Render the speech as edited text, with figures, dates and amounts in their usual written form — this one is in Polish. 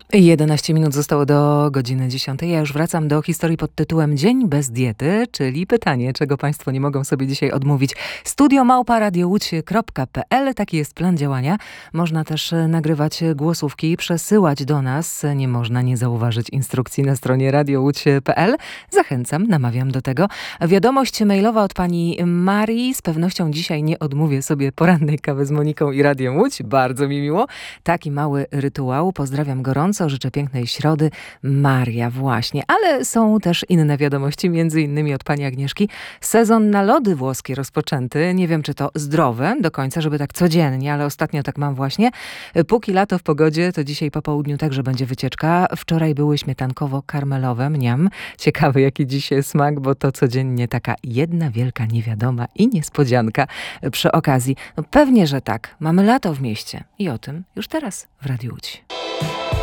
11 minut zostało do godziny 10. Ja już wracam do historii pod tytułem Dzień bez diety, czyli pytanie, czego Państwo nie mogą sobie dzisiaj odmówić. studio@radiołódź.pl. Taki jest plan działania. Można też nagrywać głosówki, przesyłać do nas. Nie można nie zauważyć instrukcji na stronie radiołódź.pl. Zachęcam, namawiam do tego. Wiadomość mailowa od pani Marii. Z pewnością dzisiaj nie odmówię sobie porannej kawy z Moniką i Radiem Łódź. Bardzo mi miło. Taki mały rytuał. Pozdrawiam gorąco. Życzę pięknej środy. Maria właśnie. Ale są też inne wiadomości, między innymi od pani Agnieszki. Sezon na lody włoskie rozpoczęty. Nie wiem, czy to zdrowe do końca, żeby tak codziennie, ale ostatnio tak mam właśnie. Póki lato w pogodzie, to dzisiaj po południu także będzie wycieczka. Wczoraj były śmietankowo-karmelowe. Mniam. Ciekawy, jaki dziś jest smak, bo to codziennie taka jedna wielka niewiadoma i niespodzianka przy okazji. No pewnie, że tak. Mamy lato w mieście. I o tym już teraz w Radiu Łódź.